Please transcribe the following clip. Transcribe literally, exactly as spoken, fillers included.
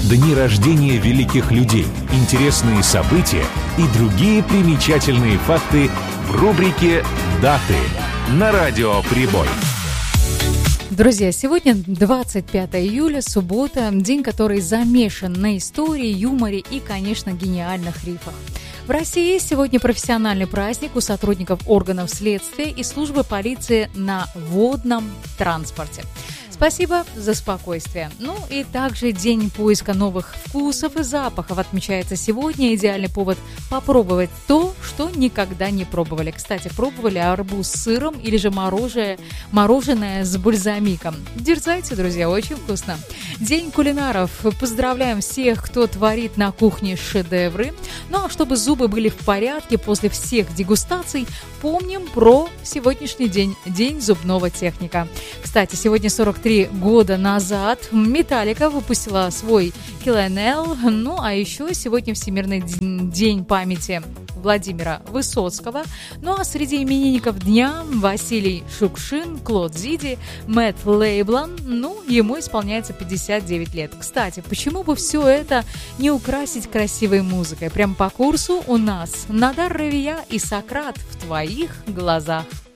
дни рождения великих людей, интересные события и другие примечательные факты в рубрике «Даты» на Радио Прибой. Друзья, сегодня двадцать пятое июля, суббота, день, который замешан на истории, юморе и, конечно, гениальных рифах. В России сегодня профессиональный праздник у сотрудников органов следствия и службы полиции на водном транспорте. Спасибо за спокойствие. Ну и также день поиска новых вкусов и запахов отмечается сегодня. Идеальный повод попробовать то, что никогда не пробовали. Кстати, пробовали арбуз с сыром или же мороженое, мороженое с бальзамиком. Дерзайте, друзья, очень вкусно. День кулинаров. Поздравляем всех, кто творит на кухне шедевры. Ну а чтобы зубы были в порядке после всех дегустаций, помним про сегодняшний день, день зубного техника. Кстати, сегодня сорок три года назад Металлика выпустила свой Kill and Nail. Ну а еще сегодня Всемирный день памяти Владимира Высоцкого. Ну а среди именинников дня Василий Шукшин, Клод Зиди, Мэтт Лейблан. Ну, ему исполняется пятьдесят девять лет. Кстати, почему бы все это не украсить красивой музыкой? Прям по курсу у нас Надар Равия и Сократ в твоих глазах.